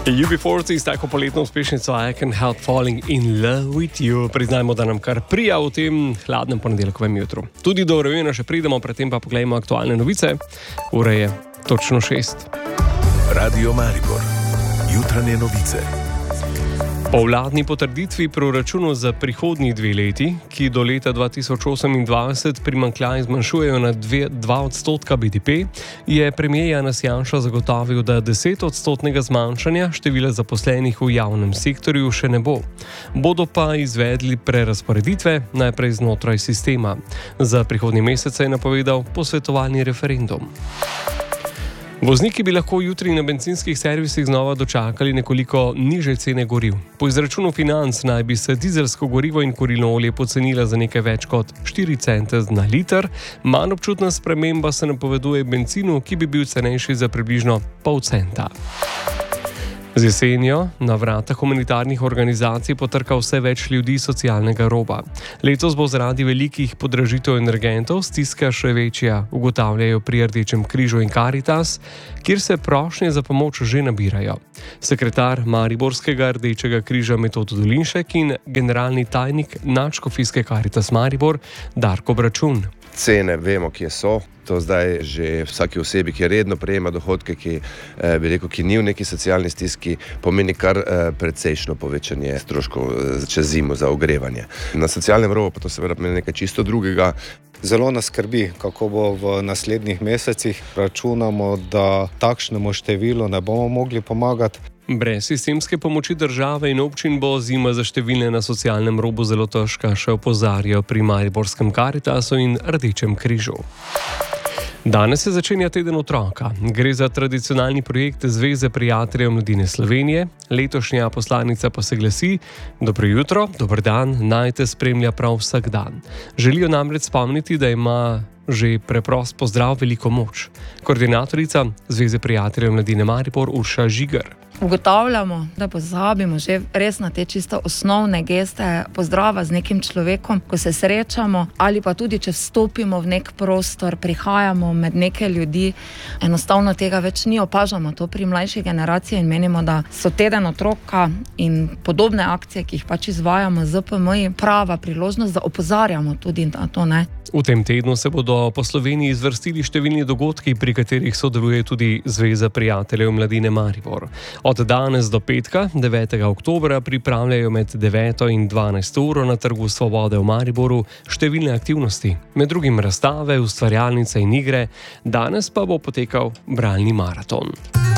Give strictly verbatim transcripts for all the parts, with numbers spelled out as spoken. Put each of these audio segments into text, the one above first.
U B forty s tako poletno uspešnico I Can't Help Falling in Love with You. Priznajmo, da nam kar prija v tem hladnem ponedeljkovem jutru. Tudi do vremena še pridemo, predtem pa pogledamo aktualne novice. Ura je točno šest. Radio Maribor. Jutranje novice. Po vladni potrditvi proračunu za prihodnji dve leti, ki do leta dva tisoč osemindvajset primanjkljaj zmanjšujejo na dva odstotka B D P, je premier Janez Janša zagotovil, da deset odstotnega zmanjšanja števila zaposlenih v javnem sektorju še ne bo. Bodo pa izvedli prerazporeditve, najprej znotraj sistema. Za prihodnji mesec je napovedal posvetovalni referendum. Vozniki bi lahko jutri na bencinskih servisih znova dočakali nekoliko nižje cene goriv. Po izračunu Financ naj bi se dizelsko gorivo in kurilno olje pocenila za nekaj več kot štiri cente na liter. Manj občutna sprememba se napoveduje benzinu, ki bi bil cenejši za približno pol centa. Z jesenjo na vrata humanitarnih organizacij potrka vse več ljudi socialnega roba. Letos bo zaradi velikih podražitev energentov stiska še večja, ugotavljajo pri Rdečem križu in Karitas, kjer se prošnje za pomoč že nabirajo. Sekretar Mariborskega Rdečega križa Metod Dolinšek in generalni tajnik nadškofijske Karitas Maribor Darko Bračun. Cene vemo, kje so. To zdaj že vsaki osebi, ki redno prejema dohodke, ki, eh, bi rekel, ki ni v neki socialni stiski, pomeni kar eh, precejšno povečanje stroškov eh, čez zimo za ogrevanje. Na socialnem robu pa to seveda pomeni nekaj čisto drugega. Zelo nas skrbi, kako bo v naslednjih mesecih. Računamo, da takšnemu številu ne bomo mogli pomagati. Brez sistemske pomoči države in občin bo zima za številne na socialnem robu zelo težka, še opozarjajo pri Mariborskem Karitasu in Rdečem križu. Danes se začenja teden otroka. Gre za tradicionalni projekt Zveze prijateljev mladine Slovenije. Letošnja poslanica pa se glasi: Dobro jutro, dober dan, naj te spremlja prav vsak dan. Želijo namreč spomniti, da ima že preprost pozdrav veliko moč. Koordinatorica Zveze prijateljev mladine Maribor Urša Žigar. Ugotavljamo, da pozabimo že res na te čisto osnovne geste pozdrava z nekim človekom, ko se srečamo, ali pa tudi, če vstopimo v nek prostor, prihajamo med neke ljudi, enostavno tega več ni, opažamo to pri mlajši generaciji in menimo, da so teden otroka in podobne akcije, ki jih pač izvajamo z Z P M-ji, prava priložnost, da opozarjamo tudi na to, ne. V tem tednu se bodo po Sloveniji izvrstili številni dogodki, pri katerih sodeluje tudi Zveza prijateljev mladine Maribor. Od danes do petka, devetega oktobra, pripravljajo med deveto in dvanajsto uro na Trgu Svobode v Mariboru številne aktivnosti, med drugim razstave, ustvarjalnice in igre. Danes pa bo potekal bralni maraton.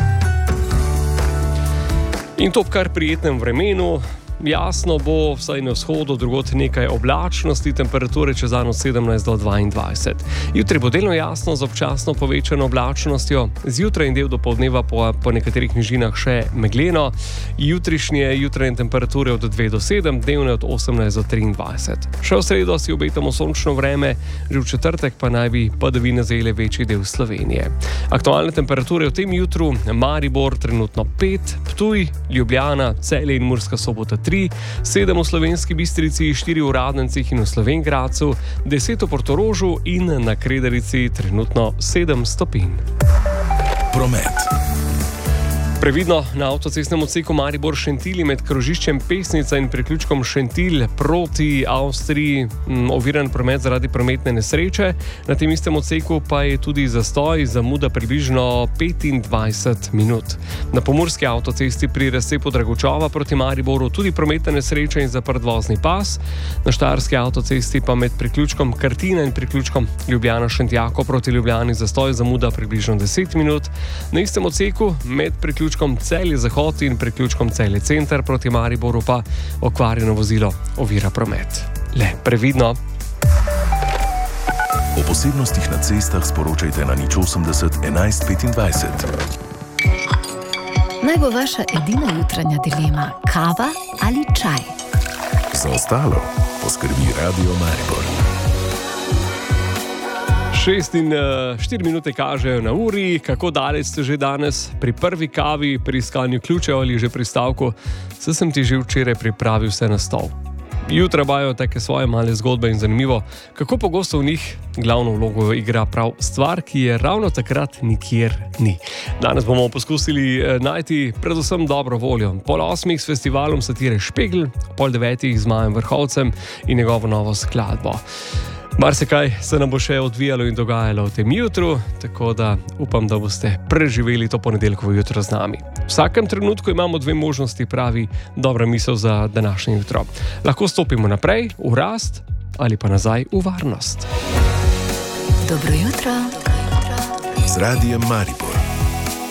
In to v kar prijetnem vremenu. Jasno bo, vsaj na vzhodu, drugod nekaj oblačnosti, temperature čez dan od sedemnajst do dvaindvajset. Jutri bo delno jasno z občasno povečano oblačnostjo, zjutraj in del dopoldneva po, po nekaterih nižinah še megleno. Jutrišnje jutranje temperature od dve do sedem, dnevne od osemnajst do triindvajset. Še v sredo si obetamo sončno vreme, že v četrtek pa naj bi padavine zajele večji del Slovenije. Aktualne temperature v tem jutru: Maribor trenutno pet, Ptuj, Ljubljana, Celje in Murska Sobota tri, sedem v Slovenski Bistrici, štiri v Radnencih in v Slovenj Gradcu, deset v Portorožu in na Kredarici trenutno sedem stopinj. Promet. Previdno na avtocestnem odseku Maribor-Šentilj med krožiščem Pesnica in priključkom Šentilj proti Avstriji oviran promet zaradi prometne nesreče. Na tem istem odseku pa je tudi zastoj, zamuda približno petindvajset minut. Na pomurski avtocesti pri razcepu Dragočova proti Mariboru tudi prometna nesreča in zaprt vozni pas. Na štajerski avtocesti pa med priključkom Krtina in priključkom Ljubljana-Šentjako proti Ljubljani zastoj, zamuda približno deset minut. Na istem odseku med priključkom Celje Zahod in priključkom Celje Center proti Mariboru pa okvarjeno vozilo ovira promet. Le previdno. O posebnostih na cestah sporočajte na nič osemdeset enajst petindvajset. Naj bo vaša edina jutranja dilema kava ali čaj. Za ostalo poskrbi Radio Maribor. Šest in uh, štiri minute kažejo na uri. Kako daleč ste že danes pri prvi kavi, pri iskanju ključev ali že pri stavku? Saj sem ti že včeraj pripravil vse na stol. Jutra imajo take svoje male zgodbe in zanimivo, kako pogosto v njih glavno vlogo igra prav stvar, ki je ravno takrat nikjer ni. Danes bomo poskusili najti predvsem dobro voljo. Pol osmih s festivalom satire Špegl, pol devetih z Majem Vrhovcem in njegovo novo skladbo. Marsikaj se nam bo še odvijalo in dogajalo v tem jutru, tako da upam, da boste preživeli to ponedeljkovo jutro z nami. V vsakem trenutku imamo dve možnosti, pravi dobra misel za današnje jutro. Lahko stopimo naprej, v rast ali pa nazaj v varnost. Dobro jutro. Z Radijem Maribor.